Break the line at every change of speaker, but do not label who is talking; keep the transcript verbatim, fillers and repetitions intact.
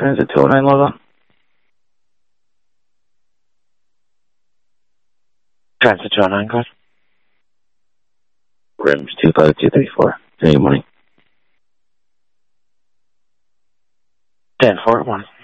Transit two oh nine, log on. Transit two oh nine, code. Rims two five two three four. Any money? ten four one.